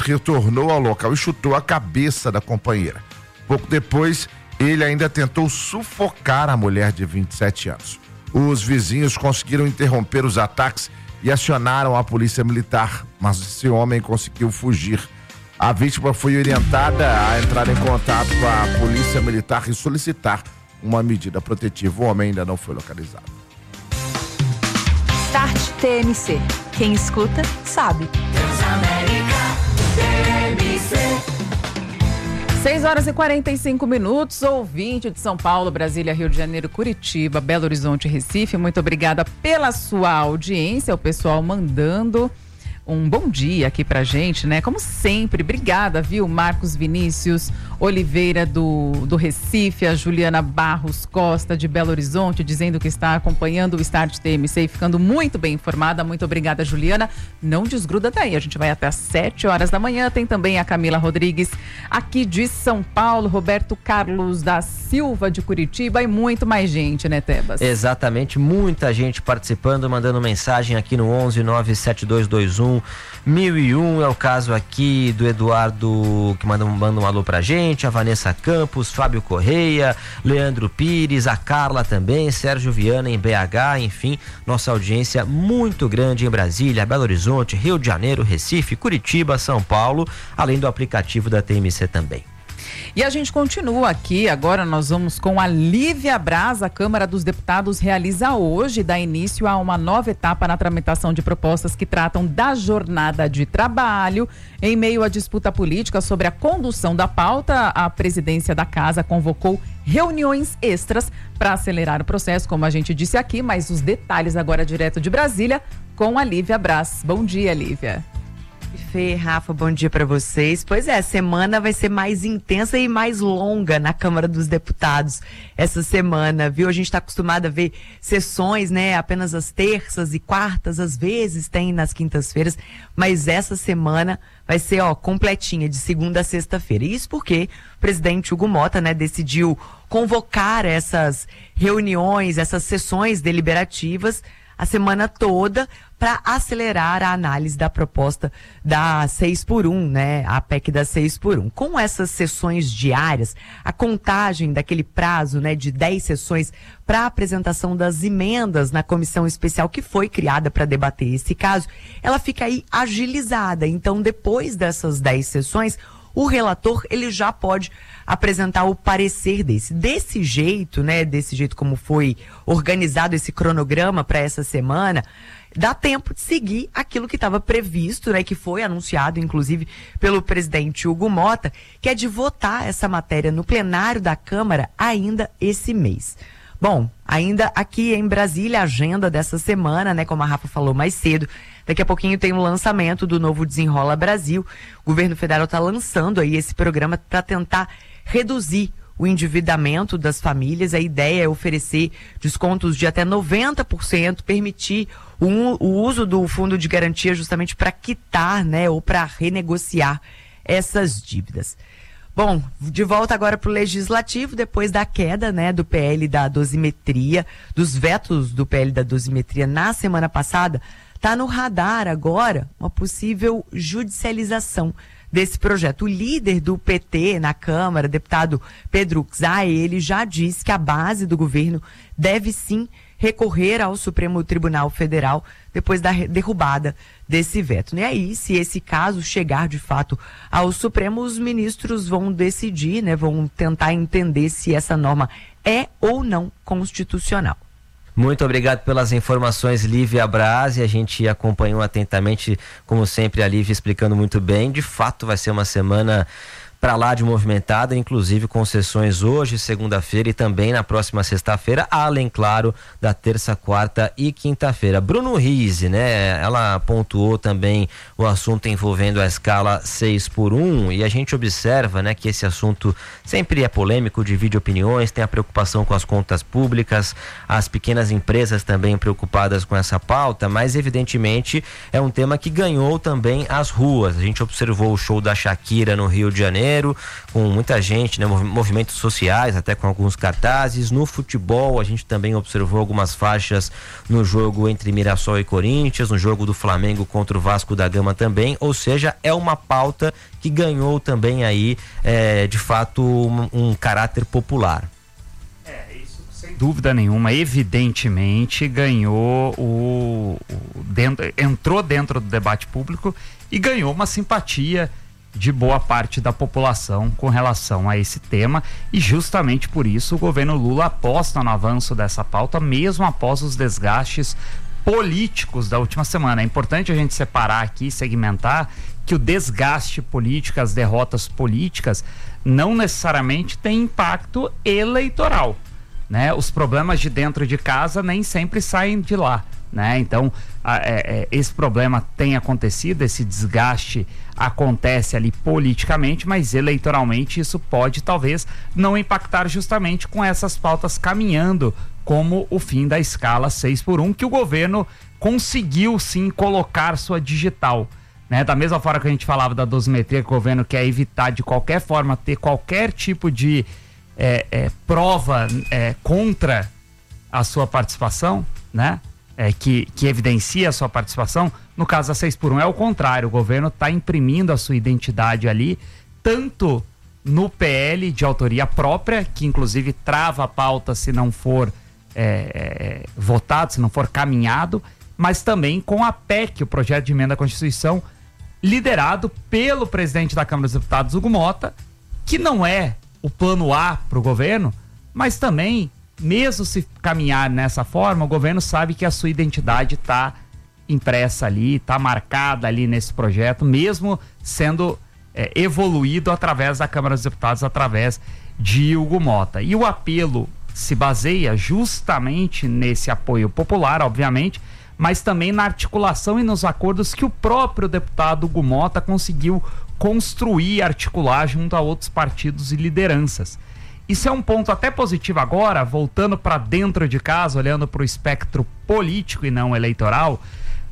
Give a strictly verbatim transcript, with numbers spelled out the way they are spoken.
agente retornou ao local e chutou a cabeça da companheira. Pouco depois, ele ainda tentou sufocar a mulher de vinte e sete anos. Os vizinhos conseguiram interromper os ataques e acionaram a polícia militar, mas esse homem conseguiu fugir. A vítima foi orientada a entrar em contato com a polícia militar e solicitar uma medida protetiva. O homem ainda não foi localizado. Start T M C. Quem escuta, sabe. seis horas e quarenta e cinco minutos, ouvinte de São Paulo, Brasília, Rio de Janeiro, Curitiba, Belo Horizonte, Recife. Muito obrigada pela sua audiência, o pessoal mandando um bom dia aqui pra gente, né? Como sempre, obrigada, viu? Marcos Vinícius Oliveira do, do Recife, a Juliana Barros Costa de Belo Horizonte, dizendo que está acompanhando o Start T M C e ficando muito bem informada. Muito obrigada, Juliana. Não desgruda daí, a gente vai até às sete horas da manhã. Tem também a Camila Rodrigues aqui de São Paulo, Roberto Carlos da Silva de Curitiba e muito mais gente, né, Tebas? Exatamente, muita gente participando, mandando mensagem aqui no onze nove sete dois dois um mil e um. É o caso aqui do Eduardo, que manda, manda um alô pra gente, a Vanessa Campos, Fábio Correia, Leandro Pires, a Carla também, Sérgio Viana em B H, enfim, nossa audiência muito grande em Brasília, Belo Horizonte, Rio de Janeiro, Recife, Curitiba, São Paulo, além do aplicativo da T M C também. E a gente continua aqui, agora nós vamos com a Lívia Braz. A Câmara dos Deputados realiza hoje, dá início a uma nova etapa na tramitação de propostas que tratam da jornada de trabalho. Em meio à disputa política sobre a condução da pauta, a presidência da casa convocou reuniões extras para acelerar o processo, como a gente disse aqui, mas os detalhes agora direto de Brasília com a Lívia Braz. Bom dia, Lívia. Fê, Rafa, bom dia para vocês. Pois é, a semana vai ser mais intensa e mais longa na Câmara dos Deputados essa semana, viu? A gente está acostumado a ver sessões, né, apenas às terças e quartas, às vezes tem nas quintas-feiras, mas essa semana vai ser, ó, completinha, de segunda a sexta-feira. Isso porque o presidente Hugo Motta, né, decidiu convocar essas reuniões, essas sessões deliberativas a semana toda para acelerar a análise da proposta da seis por um, né? A P E C da seis por um. Com essas sessões diárias, a contagem daquele prazo, né, de dez sessões para apresentação das emendas na comissão especial que foi criada para debater esse caso, ela fica aí agilizada. Então, depois dessas dez sessões, o relator, ele já pode apresentar o parecer desse. Desse jeito, né, desse jeito como foi organizado esse cronograma para essa semana, dá tempo de seguir aquilo que estava previsto, né, que foi anunciado, inclusive, pelo presidente Hugo Motta, que é de votar essa matéria no plenário da Câmara ainda esse mês. Bom, ainda aqui em Brasília, a agenda dessa semana, né, como a Rafa falou mais cedo, daqui a pouquinho tem o lançamento do novo Desenrola Brasil. O governo federal está lançando aí esse programa para tentar reduzir o endividamento das famílias. A ideia é oferecer descontos de até noventa por cento, permitir o, o uso do fundo de garantia justamente para quitar, né, ou para renegociar essas dívidas. Bom, de volta agora para o Legislativo, depois da queda, né, do P L da dosimetria, dos vetos do P L da dosimetria na semana passada, está no radar agora uma possível judicialização desse projeto. O líder do P T na Câmara, deputado Pedro Czai, ele já disse que a base do governo deve sim recorrer ao Supremo Tribunal Federal depois da derrubada desse veto. E aí, se esse caso chegar de fato ao Supremo, os ministros vão decidir, né, vão tentar entender se essa norma é ou não constitucional. Muito obrigado pelas informações, Lívia Braz, e a gente acompanhou atentamente, como sempre, a Lívia explicando muito bem. De fato, vai ser uma semana para lá de movimentada, inclusive com sessões hoje, segunda-feira e também na próxima sexta-feira, além, claro, da terça, quarta e quinta-feira. Bruno Rizzi, né, ela pontuou também o assunto envolvendo a escala seis por um, e a gente observa, né, que esse assunto sempre é polêmico, divide opiniões, tem a preocupação com as contas públicas, as pequenas empresas também preocupadas com essa pauta, mas evidentemente é um tema que ganhou também as ruas. A gente observou o show da Shakira no Rio de Janeiro, Janeiro, com muita gente, né, movimentos sociais, até com alguns cartazes. No futebol, a gente também observou algumas faixas no jogo entre Mirassol e Corinthians, no jogo do Flamengo contra o Vasco da Gama também, ou seja, é uma pauta que ganhou também aí, é, de fato, um, um caráter popular. É, isso sem dúvida nenhuma, evidentemente ganhou o, o dentro, entrou dentro do debate público e ganhou uma simpatia de boa parte da população com relação a esse tema, e justamente por isso o governo Lula aposta no avanço dessa pauta, mesmo após os desgastes políticos da última semana. É importante a gente separar aqui, segmentar, que o desgaste político, as derrotas políticas, não necessariamente tem impacto eleitoral, né? Os problemas de dentro de casa nem sempre saem de lá, né? Então, a, é, é, esse problema tem acontecido, esse desgaste acontece ali politicamente, mas eleitoralmente isso pode talvez não impactar, justamente com essas pautas caminhando, como o fim da escala seis por um, que o governo conseguiu sim colocar sua digital, né? Da mesma forma que a gente falava da dosimetria, que o governo quer evitar de qualquer forma ter qualquer tipo de é, é, prova é, contra a sua participação, né? É, que, que evidencia a sua participação. No caso da seis por um é o contrário, o governo está imprimindo a sua identidade ali, tanto no P L de autoria própria, que inclusive trava a pauta se não for é, é, votado, se não for caminhado, mas também com a P E C, o projeto de emenda à Constituição, liderado pelo presidente da Câmara dos Deputados, Hugo Mota, que não é o plano A para o governo, mas também, mesmo se caminhar nessa forma, o governo sabe que a sua identidade está impressa ali, está marcada ali nesse projeto, mesmo sendo é, evoluído através da Câmara dos Deputados, através de Hugo Mota. E o apelo se baseia justamente nesse apoio popular, obviamente, mas também na articulação e nos acordos que o próprio deputado Hugo Mota conseguiu construir e articular junto a outros partidos e lideranças. Isso é um ponto até positivo agora, voltando para dentro de casa, olhando para o espectro político e não eleitoral,